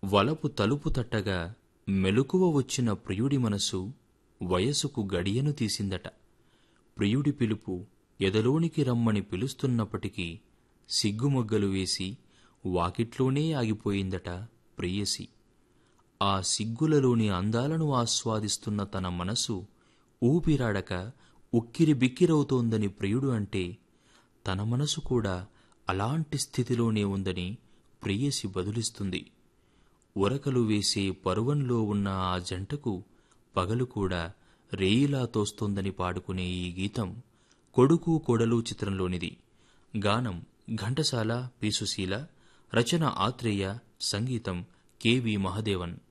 వలపు తలుపు తట్టగా మెలకువ వచ్చిన ప్రియుడి మనసు వయసుకు గడియను తీసిందట. ప్రియుడి పిలుపు ఎదలోనికి రమ్మని పిలుస్తున్నప్పటికీ సిగ్గుమొగ్గలు వేసి వాకిట్లోనే ఆగిపోయిందట ప్రేయసి. ఆ సిగ్గులలోని అందాలను ఆస్వాదిస్తున్న తన మనసు ఊపిరాడక ఉక్కిరి బిక్కిరవుతోందని ప్రియుడు అంటే, తన మనసు కూడా అలాంటి స్థితిలోనే ఉందని ప్రేయసి బదులిస్తుంది. ఉరకలు వేసే పరువంలో ఉన్న ఆ జంటకు పగలు కూడా రేయిలా తోస్తోందని పాడుకునే ఈ గీతం కొడుకు కోడలు చిత్రంలోనిది. గానం ఘంటసాల, పి. సుశీల, రచన ఆత్రేయ, సంగీతం కె.వి. మహదేవన్.